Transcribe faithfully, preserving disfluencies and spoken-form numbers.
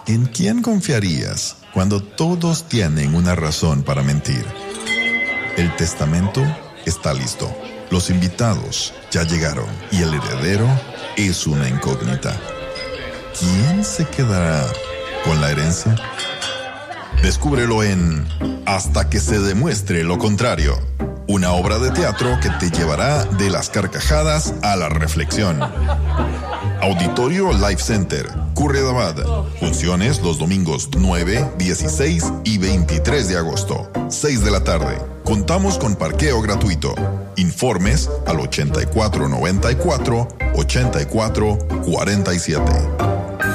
¿En quién confiarías cuando todos tienen una razón para mentir? El testamento está listo. Los invitados ya llegaron y el heredero es una incógnita. ¿Quién se quedará con la herencia? Descúbrelo en Hasta que se demuestre lo contrario. Una obra de teatro que te llevará de las carcajadas a la reflexión. Auditorio Life Center, Curridabat. Funciones los domingos nueve, dieciséis y veintitrés de agosto, seis de la tarde. Contamos con parqueo gratuito. Informes al ochenta y cuatro noventa y cuatro, ochenta y cuatro cuarenta y siete.